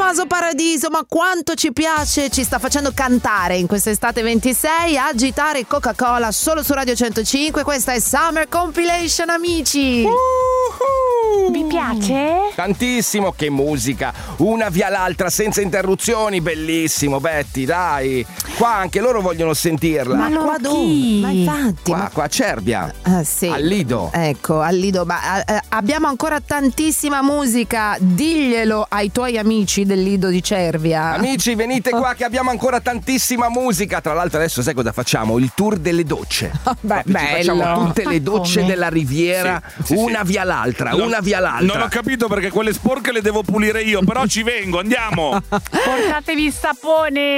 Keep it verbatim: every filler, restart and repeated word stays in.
Tommaso Paradiso, ma quanto ci piace, ci sta facendo cantare in quest'estate ventisei, agitare Coca-Cola solo su Radio centocinque. Questa è Summer Compilation, amici. Uh-huh. Vi piace? Tantissimo, che musica, una via l'altra senza interruzioni, bellissimo. Betty, dai, qua anche loro vogliono sentirla. Ma qua dove? Ma infatti, qua, ma... qua a Cervia, ah, sì. al Lido. Ecco, al Lido, ma eh, abbiamo ancora tantissima musica, diglielo ai tuoi amici del Lido di Cervia. Amici, venite qua che abbiamo ancora tantissima musica. Tra l'altro adesso sai cosa facciamo? Il tour delle docce. Beh, Ci bello. facciamo tutte le docce Come? della Riviera, Sì, sì, una sì. via l'altra, No, una via l'altra. Non ho capito perché quelle sporche le devo pulire io, però ci vengo, andiamo. Portatevi il sapone.